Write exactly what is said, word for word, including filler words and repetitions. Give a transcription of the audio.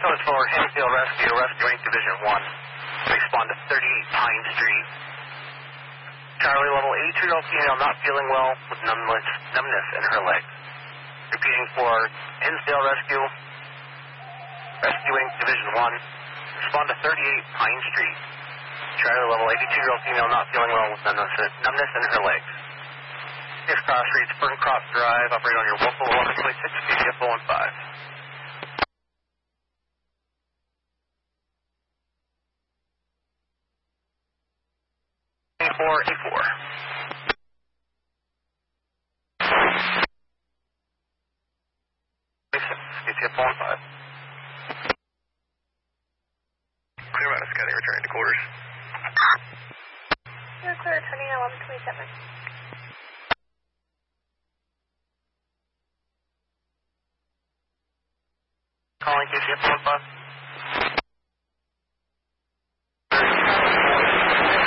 Code four, Hinsdale Rescue, rescuing Division one. Respond to thirty-eight Pine Street. Charlie level eighty-two-year-old female not feeling well with numbness, numbness in her legs. Repeating for Hinsdale Rescue, rescuing Division one. Respond to thirty-eight Pine Street. Charlie level eighty-two-year-old female not feeling well with numbness, numbness in her legs. Next cross reads Burncroft Drive, operate on your local eleven twenty-six, K C F oh one five. four eighty-four. K C F oh one five. Clear Mountain Scotty, returning to quarters. You're clear, turning eleven twenty-seven. Calling K C F oh one five.